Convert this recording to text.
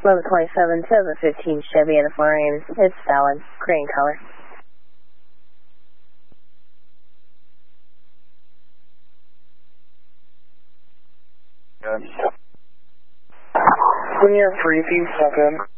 1127 to the 15 Chevy in the Florian. It's valid. Gray in color. Good. When you're free, if you suck in.